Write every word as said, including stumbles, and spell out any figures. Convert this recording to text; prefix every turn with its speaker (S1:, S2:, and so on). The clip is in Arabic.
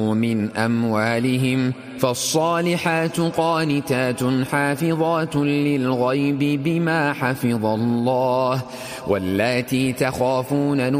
S1: من أموالهم فالصالحات قانتات حافظات للغيب بما حفظ الله واللاتي تخافون